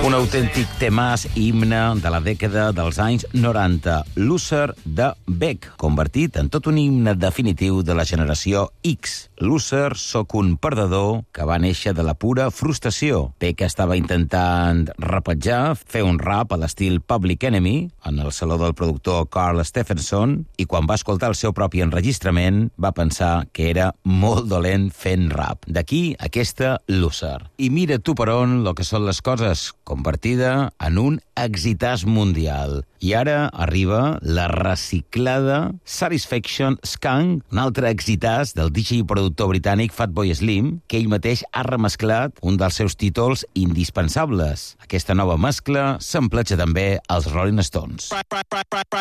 Un autèntic temàs himne de la dècada dels anys 90, Loser de Beck, convertit en tot un himne definitiu de la generació X. Loser, soc un perdedor, que va néixer de la pura frustració. Beck estava intentant rapatjar, fer un rap a l'estil Public Enemy, en el saló del productor Carl Stephenson, i quan va escoltar el seu propi enregistrament va pensar que era molt dolent fent rap. D'aquí aquesta Loser. I mira tu per on lo que són les coses, convertida en un exitàs mundial. I ara arriba la reciclada Satisfaction Skunk, un altre exitàs del DJ i productor britànic Fatboy Slim, que ell mateix ha remesclat un dels seus títols indispensables. Aquesta nova mescla s'empleja també als Rolling Stones.